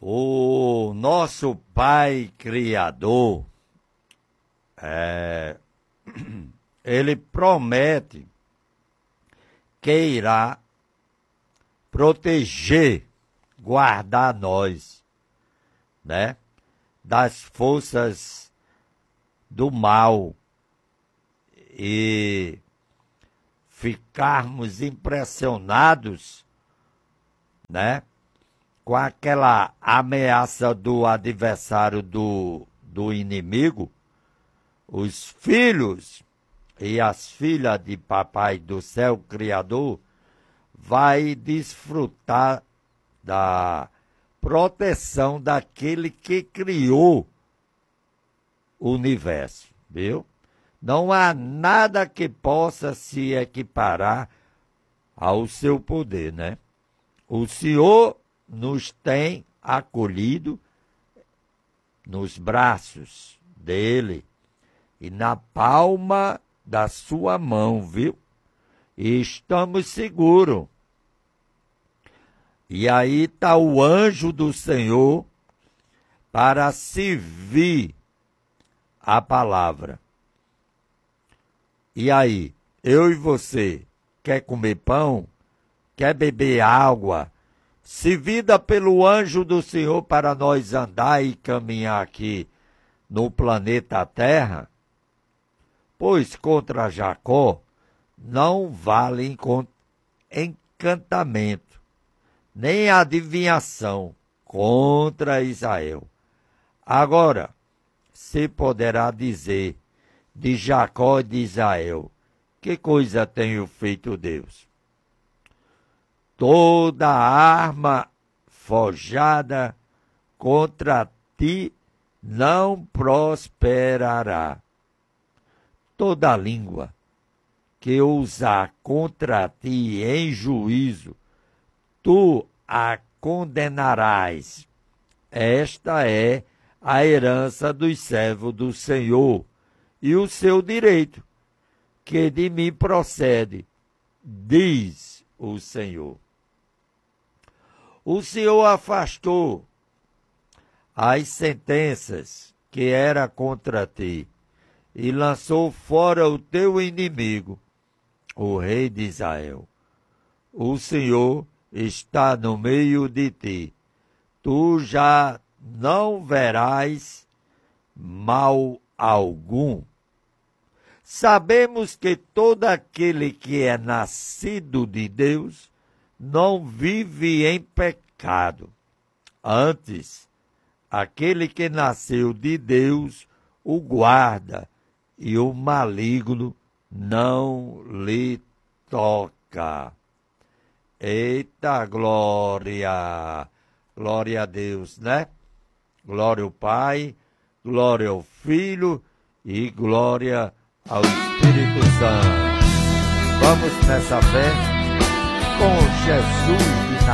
O nosso Pai Criador, ele promete que irá proteger, guardar nós, né, das forças do mal e ficarmos impressionados, né, com aquela ameaça do adversário do inimigo. Os filhos e as filhas de Papai do Céu Criador vai desfrutar da proteção daquele que criou o universo, viu? Não há nada que possa se equiparar ao seu poder, né? O Senhor nos tem acolhido nos braços dele e na palma da sua mão, viu? E estamos seguros. E aí está o anjo do Senhor para servir a palavra. E aí, eu e você, quer comer pão? Quer beber água? Servida pelo anjo do Senhor para nós andar e caminhar aqui no planeta Terra? Pois contra Jacó não vale encantamento, nem adivinhação contra Israel. Agora, se poderá dizer de Jacó e de Israel, que coisa tenho feito Deus? Toda arma forjada contra ti não prosperará. Toda língua que usar contra ti em juízo, tu a condenarás. Esta é a herança dos servos do Senhor e o seu direito, que de mim procede, diz o Senhor. O Senhor afastou as sentenças que era contra ti e lançou fora o teu inimigo, o rei de Israel. O Senhor está no meio de ti. Tu já não verás mal algum. Sabemos que todo aquele que é nascido de Deus não vive em pecado. Antes, aquele que nasceu de Deus o guarda, e o maligno não lhe toca. Eita glória! Glória a Deus, né? Glória ao Pai, glória ao Filho e glória ao Espírito Santo. Vamos nessa fé com Jesus de